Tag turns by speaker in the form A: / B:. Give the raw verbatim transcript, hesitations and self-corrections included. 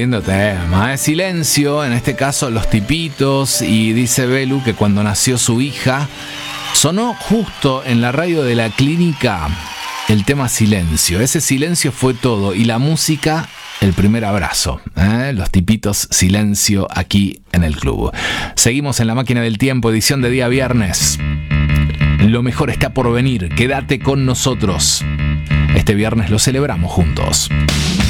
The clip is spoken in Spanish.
A: lindo tema, ¿eh? Silencio, en este caso Los Tipitos, y dice Belu que cuando nació su hija sonó justo en la radio de la clínica el tema Silencio. Ese silencio fue todo y la música el primer abrazo, ¿eh? Los Tipitos, Silencio, aquí en el club. Seguimos en La Máquina del Tiempo, edición de día viernes. Lo mejor está por venir, quédate con nosotros. Este viernes lo celebramos juntos.